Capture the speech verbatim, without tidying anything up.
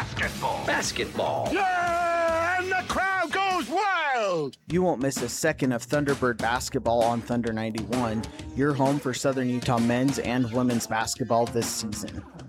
Basketball. Basketball. Yeah, and the crowd goes wild. You won't miss a second of Thunderbird basketball on Thunder ninety-one, your home for Southern Utah men's and women's basketball this season.